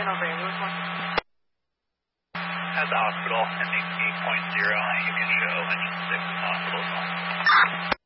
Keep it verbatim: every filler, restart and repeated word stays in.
over here. Lewis one. At the hospital, ending eight point zero, you can show engine six hospital zone.